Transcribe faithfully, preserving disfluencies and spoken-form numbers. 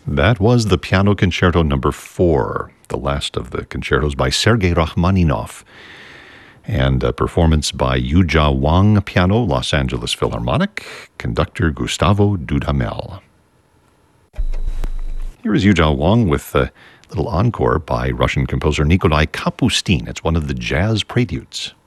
That was the Piano Concerto number four, the last of the concertos by Sergei Rachmaninoff, and a performance by Yujia Wang piano, Los Angeles Philharmonic, conductor Gustavo Dudamel. Here is Yujia Wang with a little encore by Russian composer Nikolai Kapustin. It's one of the jazz preludes.